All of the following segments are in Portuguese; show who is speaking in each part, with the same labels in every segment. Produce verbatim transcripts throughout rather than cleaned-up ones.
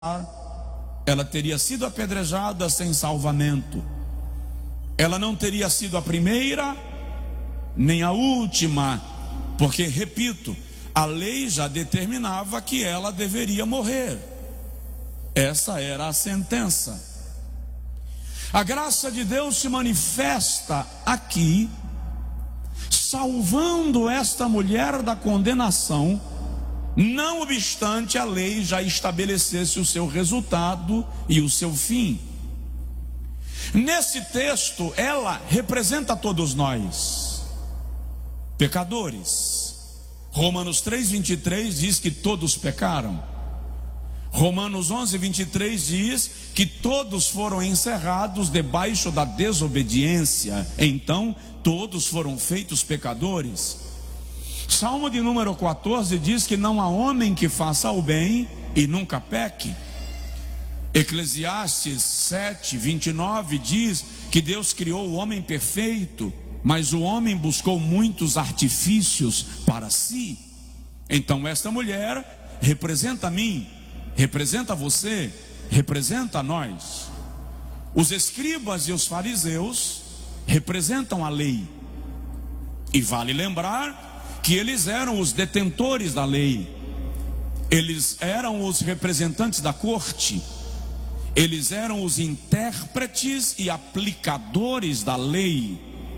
Speaker 1: ela teria sido apedrejada sem salvamento. Ela não teria sido a primeira nem a última, porque, repito, a lei já determinava que ela deveria morrer. Essa era a sentença. A graça de Deus se manifesta aqui, salvando esta mulher da condenação, não obstante a lei já estabelecesse o seu resultado e o seu fim. Nesse texto, ela representa todos nós, pecadores. Romanos três, vinte e três diz que todos pecaram. Romanos onze, vinte e três diz que todos foram encerrados debaixo da desobediência, então todos foram feitos pecadores. Salmo de número quatorze diz que não há homem que faça o bem e nunca peque. Eclesiastes sete, vinte e nove diz que Deus criou o homem perfeito, mas o homem buscou muitos artifícios para si. Então esta mulher representa a mim, representa você, representa a nós. Os escribas e os fariseus representam a lei. E vale lembrar que eles eram os detentores da lei, eles eram os representantes da corte, eles eram os intérpretes e aplicadores da lei.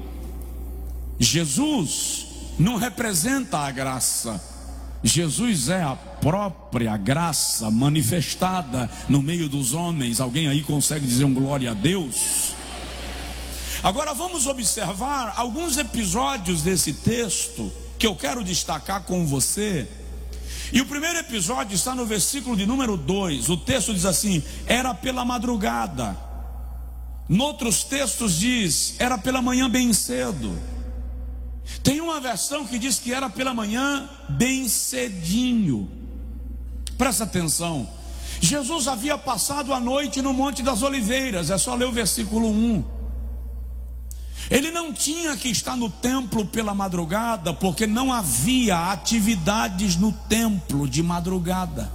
Speaker 1: Jesus não representa a graça, Jesus é a própria graça manifestada no meio dos homens. Alguém aí consegue dizer um glória a Deus? Agora vamos observar alguns episódios desse texto que eu quero destacar com você. E o primeiro episódio está no versículo de número dois. O texto diz assim: era pela madrugada. Noutros textos diz, era pela manhã bem cedo. Tem uma versão que diz que era pela manhã bem cedinho. Presta atenção, Jesus havia passado a noite no Monte das Oliveiras. É só ler o versículo um. Ele não tinha que estar no templo pela madrugada, porque não havia atividades no templo de madrugada.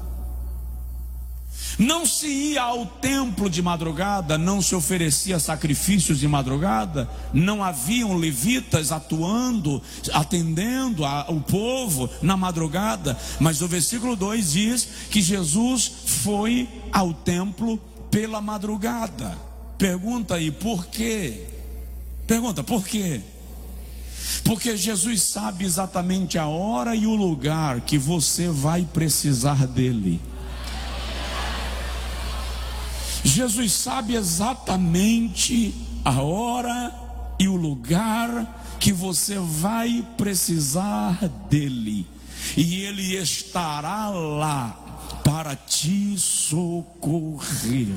Speaker 1: Não se ia ao templo de madrugada, não se oferecia sacrifícios de madrugada, não haviam levitas atuando, atendendo o povo na madrugada. Mas o versículo dois diz que Jesus foi ao templo pela madrugada. Pergunta aí, por quê? Pergunta, por quê? Porque Jesus sabe exatamente a hora e o lugar que você vai precisar dele. Jesus sabe exatamente a hora e o lugar que você vai precisar dele. E ele estará lá para te socorrer.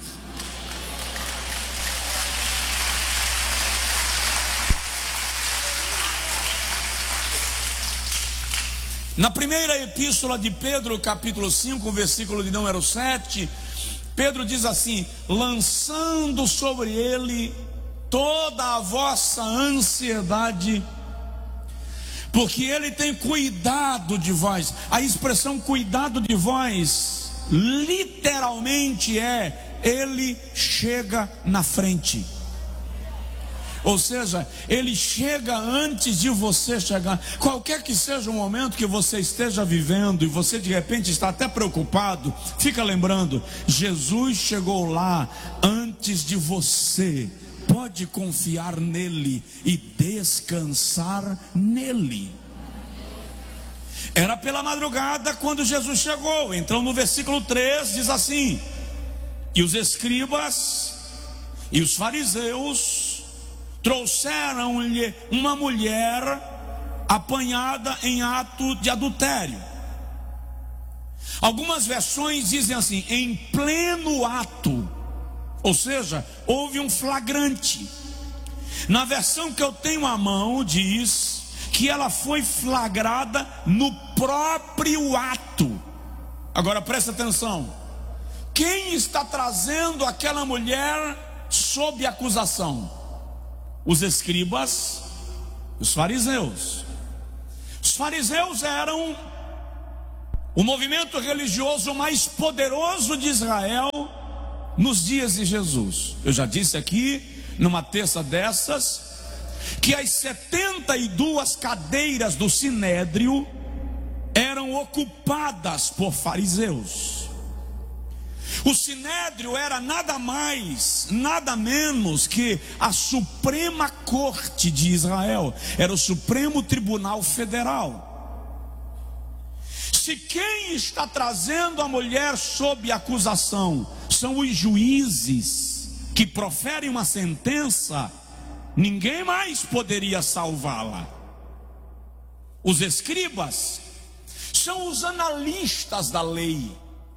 Speaker 1: Na primeira epístola de Pedro, capítulo cinco, versículo de número sete, Pedro diz assim: lançando sobre ele toda a vossa ansiedade, porque ele tem cuidado de vós. A expressão cuidado de vós, literalmente é, ele chega na frente. Ou seja, ele chega antes de você chegar. Qualquer que seja o momento que você esteja vivendo e você de repente está até preocupado, fica lembrando, Jesus chegou lá antes de você. Pode confiar nele e descansar nele. Era pela madrugada quando Jesus chegou. Então no versículo três diz assim: e os escribas e os fariseus trouxeram-lhe uma mulher apanhada em ato de adultério. Algumas versões dizem assim, em pleno ato, ou seja, houve um flagrante. Na versão que eu tenho à mão diz que ela foi flagrada no próprio ato. Agora presta atenção, quem está trazendo aquela mulher sob acusação? Os escribas, os fariseus. Os fariseus eram o movimento religioso mais poderoso de Israel nos dias de Jesus. Eu já disse aqui, numa terça dessas, que as setenta e duas cadeiras do Sinédrio eram ocupadas por fariseus. O Sinédrio era nada mais, nada menos que a Suprema Corte de Israel, era o Supremo Tribunal Federal. Se quem está trazendo a mulher sob acusação são os juízes que proferem uma sentença, ninguém mais poderia salvá-la. Os escribas são os analistas da lei,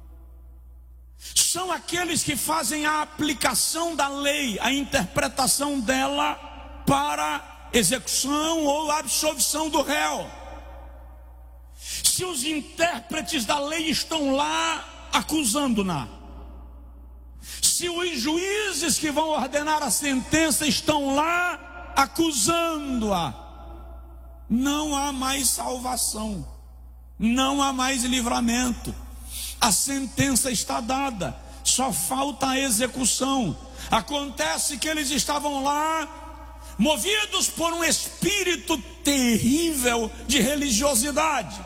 Speaker 1: são aqueles que fazem a aplicação da lei, a interpretação dela para execução ou absolvição do réu. Se os intérpretes da lei estão lá acusando-na, se os juízes que vão ordenar a sentença estão lá acusando-a, não há mais salvação, não há mais livramento. A sentença está dada, só falta a execução. Acontece que eles estavam lá, movidos por um espírito terrível de religiosidade.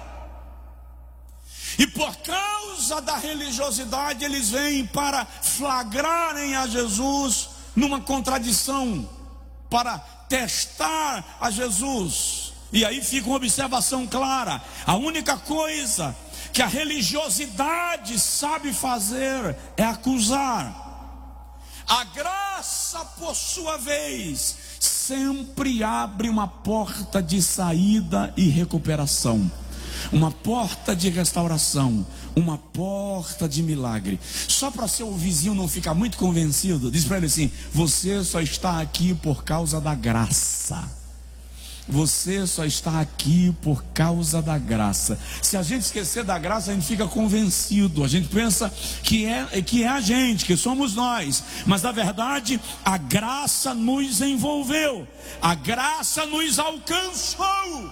Speaker 1: E por causa da religiosidade, eles vêm para flagrarem a Jesus numa contradição, para testar a Jesus. E aí fica uma observação clara: a única coisa que a religiosidade sabe fazer é acusar. A graça, por sua vez, sempre abre uma porta de saída e recuperação, uma porta de restauração, uma porta de milagre. Só para seu vizinho não ficar muito convencido, diz para ele assim: você só está aqui por causa da graça. Você só está aqui por causa da graça. Se a gente esquecer da graça, a gente fica convencido. A gente pensa que é, que é a gente, que somos nós. Mas na verdade, a graça nos envolveu. A graça nos alcançou.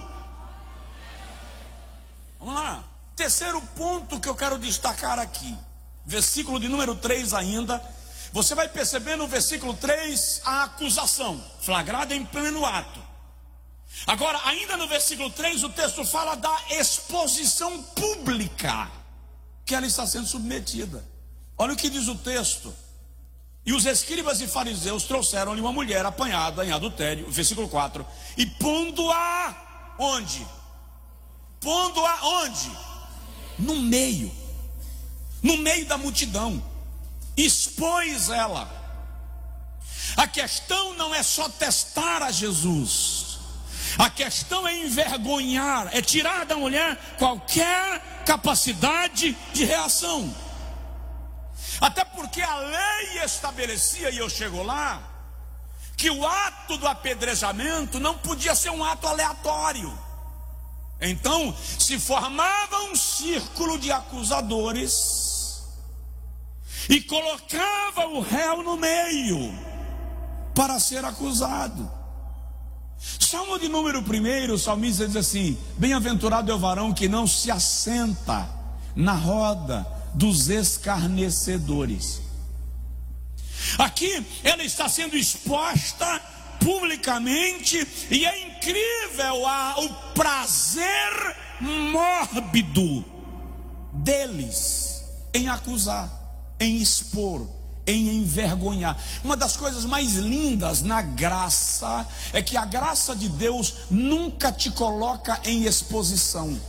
Speaker 1: Vamos lá. Terceiro ponto que eu quero destacar aqui. Versículo de número três ainda. Você vai perceber no versículo três a acusação, flagrada em pleno ato. Agora, ainda no versículo três, o texto fala da exposição pública que ela está sendo submetida. Olha o que diz o texto: e os escribas e fariseus trouxeram-lhe uma mulher apanhada em adultério, versículo quatro, e pondo-a onde? Pondo-a onde? No meio, no meio da multidão, expôs ela. A questão não é só testar a Jesus, a questão é envergonhar, é tirar da mulher qualquer capacidade de reação. Até porque a lei estabelecia, e eu chego lá, que o ato do apedrejamento não podia ser um ato aleatório. Então se formava um círculo de acusadores e colocava o réu no meio para ser acusado. Salmo de número primeiro, o salmista diz assim: bem-aventurado é o varão que não se assenta na roda dos escarnecedores. Aqui ela está sendo exposta publicamente, e é incrível a, o prazer mórbido deles em acusar, em expor, em envergonhar. Uma das coisas mais lindas na graça é que a graça de Deus nunca te coloca em exposição.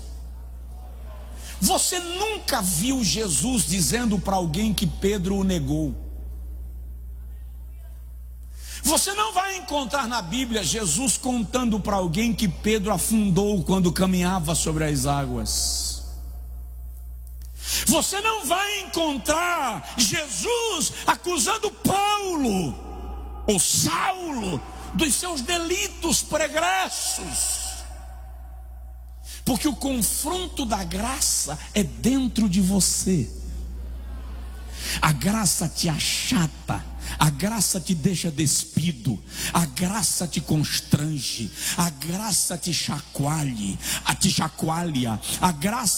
Speaker 1: Você nunca viu Jesus dizendo para alguém que Pedro o negou. Você não vai encontrar na Bíblia Jesus contando para alguém que Pedro afundou quando caminhava sobre as águas. Você não vai encontrar Jesus acusando Paulo ou Saulo dos seus delitos pregressos. Porque o confronto da graça é dentro de você. A graça te achata, a graça te deixa despido, a graça te constrange, a graça te chacoalhe, a te chacoalha, a graça